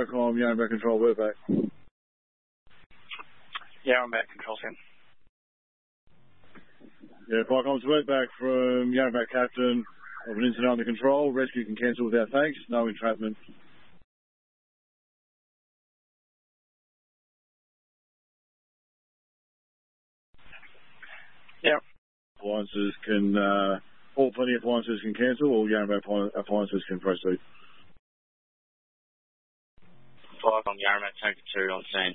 Viacom, Yarrambat Control, we're back. Yarrambat Control Center. Yeah, Viacom's word back from Yarrambat Captain of an incident under control. Rescue can cancel without thanks. No entrapment. Yeah. Appliances can, all plenty appliances can cancel, all Yarrambat appliances can proceed. Viacom, Yarrambat Tanker 2 on scene.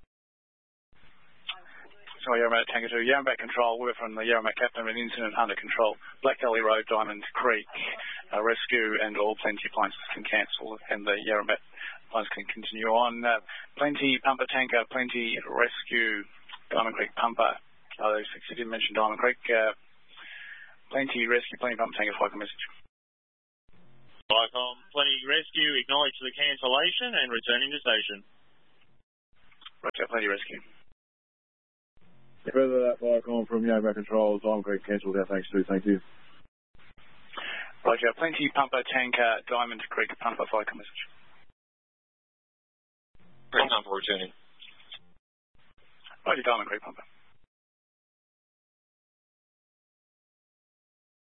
Sorry, Yarrambat Tanker 2. Yarrambat Control, we're from the Yarrambat Captain of an incident under control. Black Gully Road, Diamond Creek, rescue and all Plenty appliances can cancel and the Yarrambat appliances can continue on. Plenty Pumper Tanker, Plenty Rescue, Diamond Creek Pumper. I didn't mention Diamond Creek. Plenty Rescue, Plenty Pumper Tanker, Viacom message. Viacom, Plenty Rescue, acknowledge the cancellation and returning to station. Roger, Plenty Rescue. Further that Viacom from Yarrambat Control, Diamond Creek cancelled without thanks too, thank you. Roger, Plenty Pumper Tanker, Diamond Creek Pumper, Viacom message. Creek Pumper returning. Roger, Diamond Creek Pumper.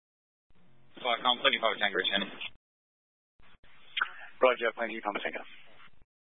Viacom, Plenty Pumper Tanker returning. Roger, Plenty Pumper Tanker.